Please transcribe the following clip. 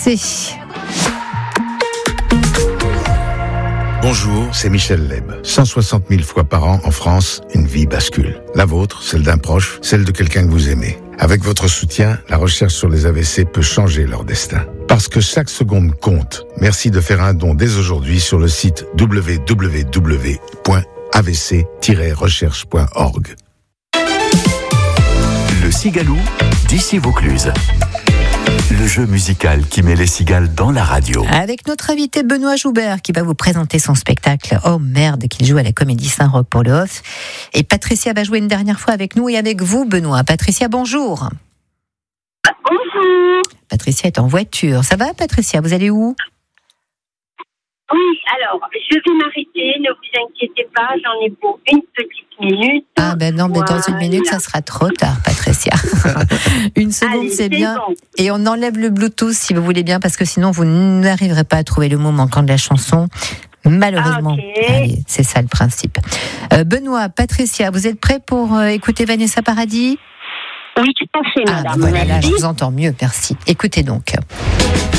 AVC. Bonjour, c'est Michel Leb. 160 000 fois par an en France, une vie bascule. La vôtre, celle d'un proche, celle de quelqu'un que vous aimez. Avec votre soutien, la recherche sur les AVC peut changer leur destin. Parce que chaque seconde compte. Merci de faire un don dès aujourd'hui sur le site www.avc-recherche.org. Le Cigalou d'ici Vaucluse. Le jeu musical qui met les cigales dans la radio. Avec notre invité Benoît Joubert qui va vous présenter son spectacle Oh merde, qu'il joue à la Comédie Saint-Roch pour le Off. Et Patricia va jouer une dernière fois avec nous et avec vous, Benoît. Patricia, bonjour. Bonjour. Patricia est en voiture. Ça va, Patricia? Vous allez où? Oui, alors, je vais m'arrêter, ne vous inquiétez pas, j'en ai pour une petite minute. Ah ben non, mais dans une minute, ça sera trop tard, Patricia. Une seconde, Allez, c'est bien. bon. Et on enlève le Bluetooth, si vous voulez bien, parce que sinon, vous n'arriverez pas à trouver le mot manquant de la chanson. Malheureusement. Ok. Allez, c'est ça le principe. Benoît, Patricia, vous êtes prêts pour écouter Vanessa Paradis? Oui, tout à fait, madame. Voilà, là, je Merci. vous entends mieux, merci. Écoutez donc.